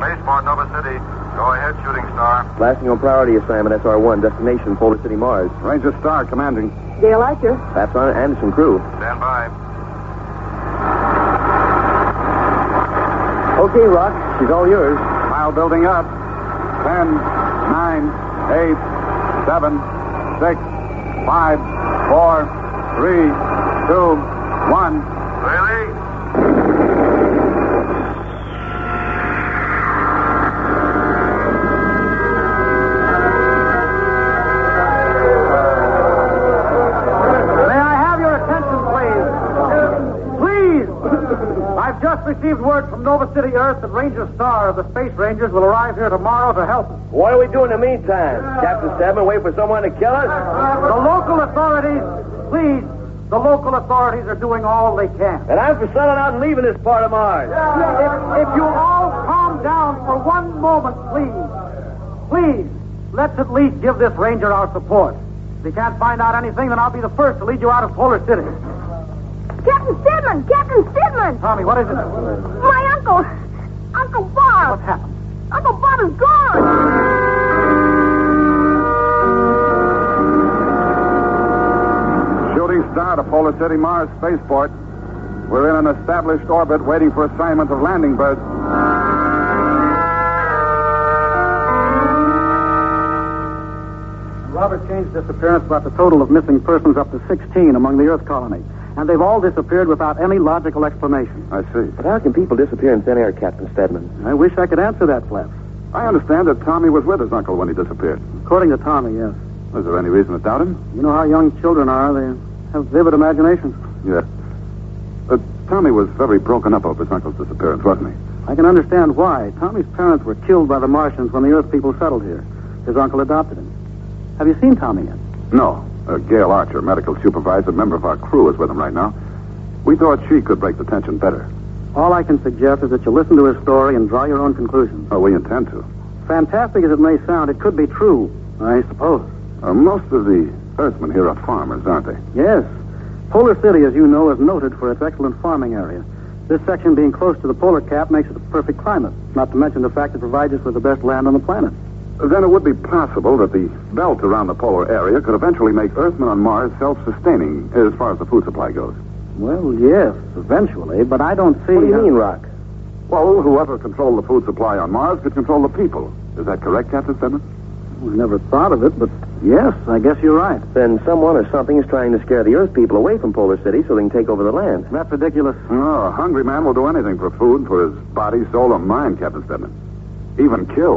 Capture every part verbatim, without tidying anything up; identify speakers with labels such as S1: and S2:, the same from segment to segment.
S1: Spaceport, Nova City. Go ahead, Shooting Star.
S2: Blasting on priority assignment, S R one. Destination, Polar City, Mars.
S3: Ranger Star, commanding.
S4: Gail Archer.
S2: That's on Anderson crew.
S1: Stand by.
S2: Okay, Rock. She's all yours.
S3: Pile building up. Ten, nine, eight, seven, six, five, four, three, two, one.
S1: Really?
S5: Just received word from Nova City, Earth, that Ranger Star of the Space Rangers will arrive here tomorrow to help us.
S2: What are we doing in the meantime? Captain Stedman, wait for someone to kill us?
S5: The local authorities, please, the local authorities are doing all they can.
S2: And I'm for selling out and leaving this part of Mars.
S5: If, if you all calm down for one moment, please, please, let's at least give this Ranger our support. If you can't find out anything, then I'll be the first to lead you out of Polar City.
S4: Captain Stedman! Captain Stedman!
S5: Tommy, what is it?
S4: My uncle! Uncle Bob!
S5: What happened?
S4: Uncle Bob is gone!
S3: Shooting Star to Polar City, Mars Spaceport. We're in an established orbit waiting for assignment of landing birds.
S5: Robert Kane's disappearance brought the total of missing persons up to sixteen among the Earth colony. And they've all disappeared without any logical explanation.
S3: I see.
S2: But how can people disappear in thin air, Captain Stedman?
S5: I wish I could answer that, Flaps.
S3: I understand that Tommy was with his uncle when he disappeared.
S5: According to Tommy, yes.
S3: Is there any reason to doubt him?
S5: You know how young children are. They have vivid imaginations.
S3: Yeah. Uh, Tommy was very broken up over his uncle's disappearance, wasn't he?
S5: I can understand why. Tommy's parents were killed by the Martians when the Earth people settled here. His uncle adopted him. Have you seen Tommy yet?
S3: No. Uh, Gail Archer, medical supervisor, member of our crew, is with him right now. We thought she could break the tension better.
S5: All I can suggest is that you listen to his story and draw your own conclusions.
S3: Oh, we intend to.
S5: Fantastic as it may sound, it could be true, I suppose.
S3: Uh, most of the Earthmen here are farmers, aren't they?
S5: Yes. Polar City, as you know, is noted for its excellent farming area. This section being close to the polar cap makes it a perfect climate, not to mention the fact it provides us with the best land on the planet.
S3: Then it would be possible that the belt around the polar area could eventually make Earthmen on Mars self-sustaining as far as the food supply goes.
S5: Well, yes, eventually, but I don't see...
S2: What do you
S5: how...
S2: mean, Rock?
S3: Well, whoever controlled the food supply on Mars could control the people. Is that correct, Captain Stedman?
S5: We never thought of it, but yes, I guess you're right.
S2: Then someone or something is trying to scare the Earth people away from Polar City so they can take over the land.
S5: That's ridiculous.
S3: Oh, a hungry man will do anything for food, for his body, soul, or mind, Captain Stedman. Even kill.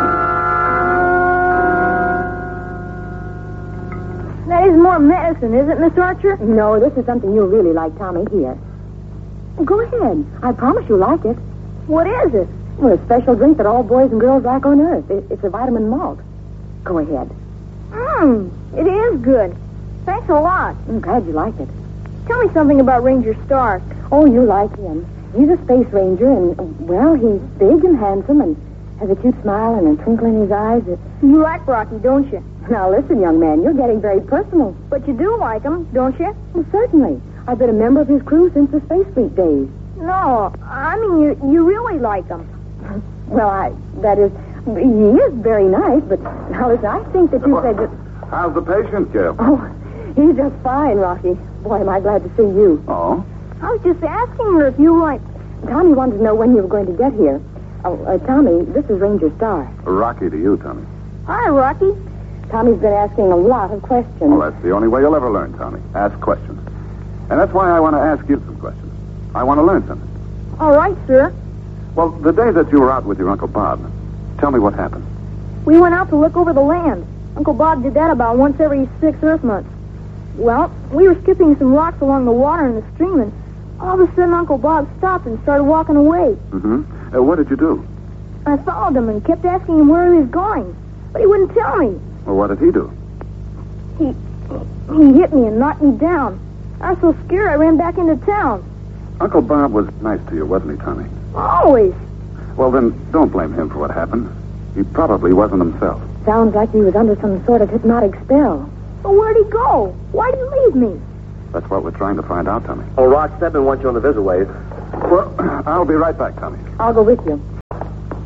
S4: That is more medicine, isn't it, Miss Archer?
S6: No, this is something you'll really like, Tommy. Here. Go ahead. I promise you'll like it.
S4: What is it?
S6: Well, a special drink that all boys and girls like on Earth. It, it's a vitamin malt. Go ahead.
S4: Mmm, it is good. Thanks a lot.
S6: I'm glad you like it.
S4: Tell me something about Ranger Star.
S6: Oh, you like him. He's a space ranger, and, well, he's big and handsome and has a cute smile and a twinkle in his eyes. That...
S4: You like Rocky, don't you?
S6: Now, listen, young man, you're getting very personal.
S4: But you do like him, don't you?
S6: Well, certainly. I've been a member of his crew since the Space Fleet days.
S4: No, I mean, you you really like him.
S6: Well, I, that is, he is very nice, but now listen, I think that you said that...
S3: How's the patient, Gail?
S6: Oh, he's just fine, Rocky. Boy, am I glad to see you.
S3: Oh?
S4: I was just asking her if you like...
S6: Tommy wanted to know when you were going to get here. Oh, uh, Tommy, this is Ranger Star.
S3: Rocky to you, Tommy.
S4: Hi, Rocky.
S6: Tommy's been asking a lot of questions.
S3: Well, that's the only way you'll ever learn, Tommy. Ask questions. And that's why I want to ask you some questions. I want to learn something.
S4: All right, sir.
S3: Well, the day that you were out with your Uncle Bob, tell me what happened.
S4: We went out to look over the land. Uncle Bob did that about once every six Earth months. Well, we were skipping some rocks along the water in the stream, and all of a sudden Uncle Bob stopped and started walking away.
S3: Mm-hmm. Uh, what did you do?
S4: I followed him and kept asking him where he was going, but he wouldn't tell me.
S3: Well, what did he do?
S4: He he hit me and knocked me down. I was so scared I ran back into town.
S3: Uncle Bob was nice to you, wasn't he, Tommy?
S4: Always.
S3: Well, then, don't blame him for what happened. He probably wasn't himself.
S6: Sounds like he was under some sort of hypnotic spell.
S4: But where'd he go? Why'd he leave me?
S3: That's what we're trying to find out, Tommy.
S2: Oh, Rock Stedman wants you on the visitor wave.
S3: Well, I'll be right back, Tommy.
S6: I'll go with you.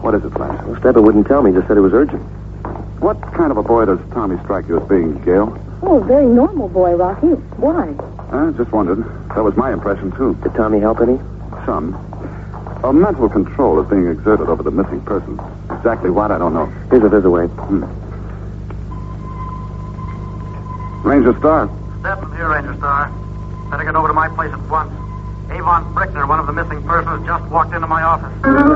S3: What is it, Flash?
S2: Well, Stepper wouldn't tell me, just said it was urgent.
S3: What kind of a boy does Tommy strike you as being, Gail?
S6: Oh, a very normal boy, Rocky. Why?
S3: I just wondered. That was my impression, too.
S2: Did Tommy help any?
S3: Some. A mental control is being exerted over the missing person. Exactly what, I don't know.
S2: Here's a visit way.
S3: Hmm. Ranger Star.
S5: Stephen here, Ranger Star. Better get over to my place at once. Avon Brickner, one of the missing persons, just walked into my office.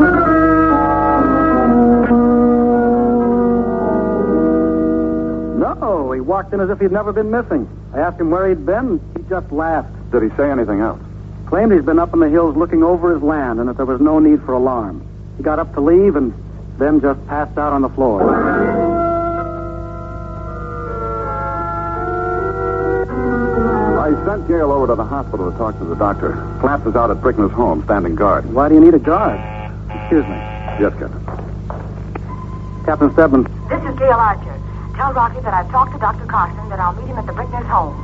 S7: No, he walked in as if he'd never been missing. I asked him where he'd been, and he just laughed.
S3: Did he say anything else?
S7: Claimed he's been up in the hills looking over his land and that there was no need for alarm. He got up to leave and then just passed out on the floor.
S3: I sent Gail over to the hospital to talk to the doctor. Flaps is out at Brickner's home, standing guard.
S7: Why do you need a guard? Excuse me.
S3: Yes, Captain.
S7: Captain Stebbins.
S8: This is Gail Archer. Tell Rocky that I've talked to Doctor Carson, that I'll meet him at the Brickner's home.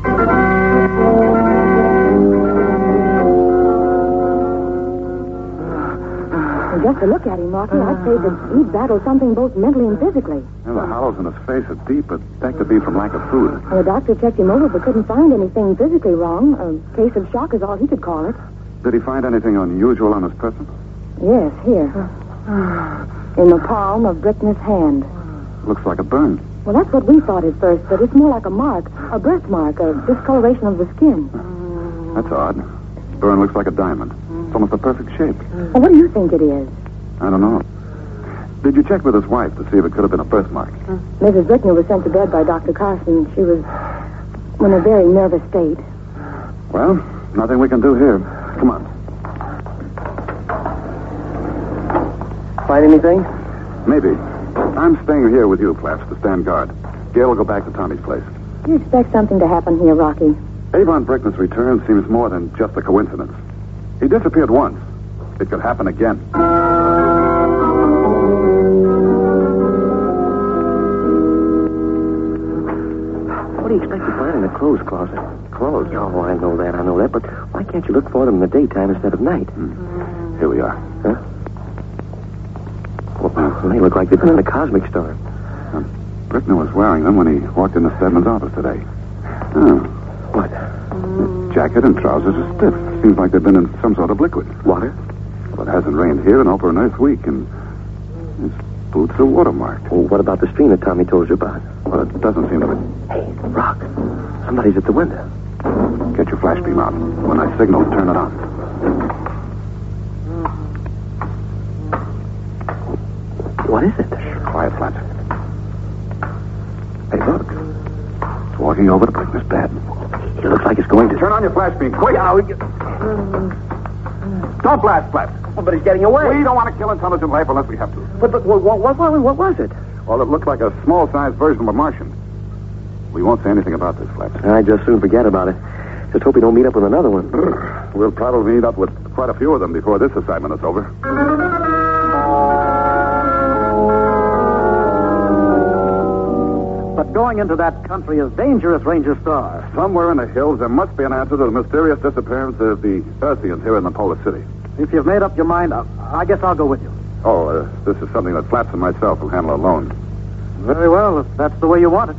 S6: And just to look at him, Rocky, I'd say that he'd battled something both mentally and physically.
S3: And the hollows in his face are deep, but that could be from lack of food.
S6: And the doctor checked him over but couldn't find anything physically wrong. A case of shock is all he could call it.
S3: Did he find anything unusual on his person?
S6: Yes, here. In the palm of Brickner's hand.
S3: Looks like a burn.
S6: Well, that's what we thought at first, but it's more like a mark, a birthmark, a discoloration of the skin.
S3: That's odd. Burn looks like a diamond. It's almost a perfect shape.
S6: Well, what do you think it is?
S3: I don't know. Did you check with his wife to see if it could have been a birthmark?
S6: Missus Brickner was sent to bed by Doctor Carson. She was in a very nervous state.
S3: Well, nothing we can do here. Come on.
S2: Find anything?
S3: Maybe. I'm staying here with you, Flaps, to stand guard. Gail will go back to Tommy's place.
S6: Do you expect something to happen here, Rocky?
S3: Avon Brickner's return seems more than just a coincidence. He disappeared once. It could happen again.
S2: What do you expect to find in the clothes closet?
S3: Clothes?
S2: Oh, I know that, I know that, but why can't you look for them in the daytime instead of night?
S3: Hmm. Here we are.
S2: Huh? Well, they look like they've been in a cosmic storm.
S3: Um, Brickner was wearing them when he walked into Stedman's office today. Oh.
S2: What?
S3: The jacket and trousers are stiff. Seems like they've been in some sort of liquid.
S2: Water?
S3: Well, it hasn't rained here in over an Earth week, and his boots are watermarked.
S2: Oh, what about the stream that Tommy told you about?
S3: Well, it doesn't seem to be.
S2: Hey, Rock. Somebody's at the window.
S3: Get your flash beam out. When I signal, turn it on.
S2: What is it?
S3: Quiet, Flash. Hey, look. It's walking over to Brickner's bed.
S2: It looks like it's going to...
S3: Turn on your flash beam, quick!
S2: Yeah, we get...
S3: Don't blast, Flash.
S2: Oh, but he's getting away.
S3: We don't want to kill intelligent life unless we have to.
S2: But, but what, what, what, what was it?
S3: Well, it looked like a small-sized version of a Martian. We won't say anything about this, Flash.
S2: I'd just soon forget about it. Just hope we don't meet up with another one.
S3: We'll probably meet up with quite a few of them before this assignment is over.
S7: But going into that country is dangerous, Ranger Star.
S3: Somewhere in the hills, there must be an answer to the mysterious disappearance of the Earthians here in the Polar City.
S7: If you've made up your mind, I, I guess I'll go with you.
S3: Oh, uh, this is something that Flaps and myself will handle alone.
S7: Very well, if that's the way you want it.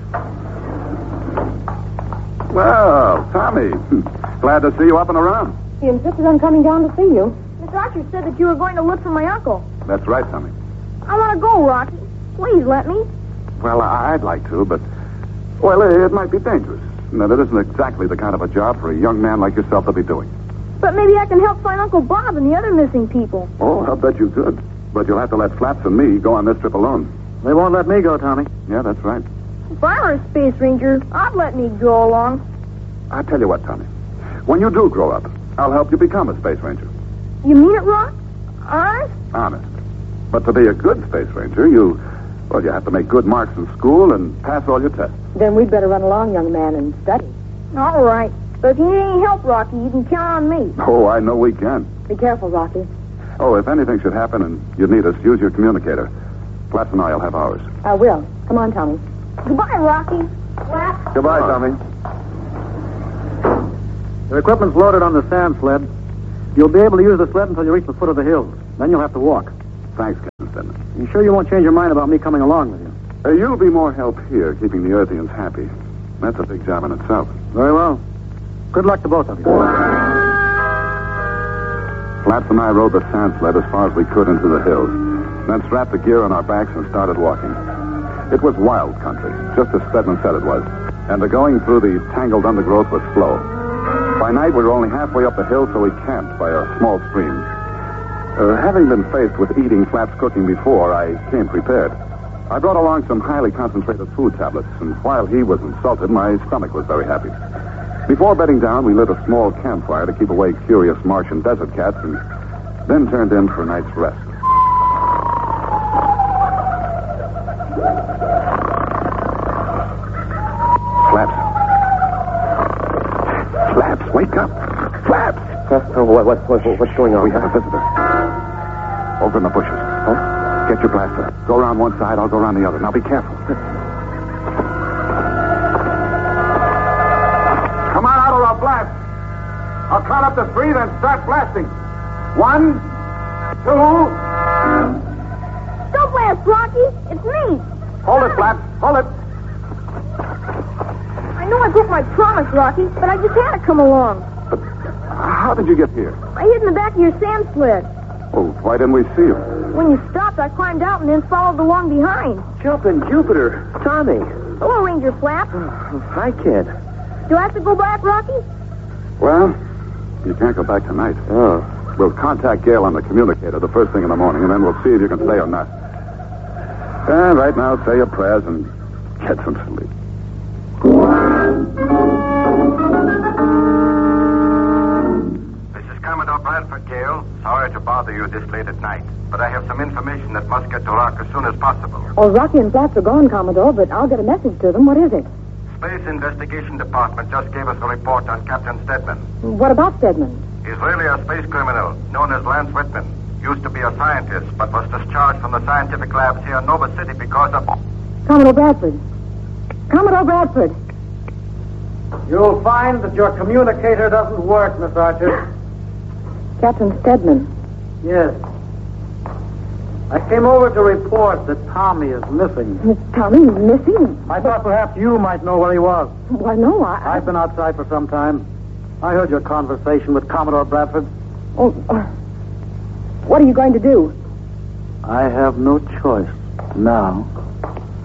S3: Well, Tommy, glad to see you up and around.
S4: He insisted on coming down to see you. The doctor said that you were going to look for my uncle.
S3: That's right, Tommy.
S4: I want to go, Rocky. Please let me.
S3: Well, I'd like to, but, well, it might be dangerous. No, that isn't exactly the kind of a job for a young man like yourself to be doing.
S4: But maybe I can help find Uncle Bob and the other missing people.
S3: Oh, I'll bet you could. But you'll have to let Flaps and me go on this trip alone.
S7: They won't let me go, Tommy.
S3: Yeah, that's right.
S4: If I were a space ranger, I'd let me go along.
S3: I'll tell you what, Tommy. When you do grow up, I'll help you become a space ranger.
S4: You mean it, Rock? Honest?
S3: Honest. But to be a good space ranger, you, well, you have to make good marks in school and pass all your tests.
S6: Then we'd better run along, young man, and study.
S4: All right. But if you need any help, Rocky, you can count on me.
S3: Oh, I know we can.
S6: Be careful, Rocky.
S3: Oh, if anything should happen and you need us, use your communicator. Flaps and I will have ours.
S6: I will. Come on, Tommy.
S4: Goodbye, Rocky. Flap.
S3: Goodbye, Tommy.
S7: Your equipment's loaded on the sand sled. You'll be able to use the sled until you reach the foot of the hills. Then you'll have to walk.
S3: Thanks, Captain. Stedman.
S7: You sure you won't change your mind about me coming along with you?
S3: Uh, you'll be more help here, keeping the Earthians happy. That's a big job in itself.
S7: Very well. Good luck to both of you.
S3: Flaps and I rode the sand sled as far as we could into the hills, then strapped the gear on our backs and started walking. It was wild country, just as Stedman said it was, and the going through the tangled undergrowth was slow. By night, we were only halfway up the hill, so we camped by a small stream. Uh, having been faced with eating Flaps' cooking before, I came prepared. I brought along some highly concentrated food tablets, and while he was insulted, my stomach was very happy. Before bedding down, we lit a small campfire to keep away curious Martian desert cats, and then turned in for a night's rest. Flaps. Flaps, wake up. Flaps!
S2: Huh? Oh, what, what, what, what's going on?
S3: We have a visitor. Over in the bushes.
S2: Huh?
S3: Get your blaster. Go around one side, I'll go around the other. Now be careful. Come on out or I'll blast. I'll count up to three, then start blasting. One, two.
S4: Don't blast, Rocky. It's me.
S3: Hold it, Flaps. Hold it.
S4: I know I broke my promise, Rocky, but I just had to come along.
S3: But how did you get here?
S4: I hid in the back of your sand sled.
S3: Oh, why didn't we see you?
S4: When you stopped, I climbed out and then followed along behind.
S2: Jumping Jupiter. Tommy.
S4: Hello, Ranger Flap.
S2: Hi, kid.
S4: Do I have to go back, Rocky?
S3: Well, you can't go back tonight.
S2: Oh.
S3: We'll contact Gale on the communicator the first thing in the morning, and then we'll see if you can stay or not. And right now, say your prayers and get some sleep.
S1: This is Commodore Bradford, Gale. Sorry to bother you this late at night, but I have some information that must get to Rock as soon as possible.
S6: Oh, Rocky and Flaps are gone, Commodore, but I'll get a message to them. What is it?
S1: Space Investigation Department just gave us a report on Captain Stedman.
S6: What about Stedman?
S1: He's really a space criminal known as Lance Whitman. Used to be a scientist, but was discharged from the scientific labs here in Nova City because of...
S6: Commodore Bradford. Commodore Bradford.
S5: You'll find that your communicator doesn't work, Miss Archer.
S6: Captain Stedman.
S5: Yes. I came over to report that Tommy is missing.
S6: Tommy is missing?
S5: I thought perhaps you might know where he was.
S6: Why, no, I...
S5: I've been outside for some time. I heard your conversation with Commodore Bradford.
S6: Oh, uh, what are you going to do?
S5: I have no choice now.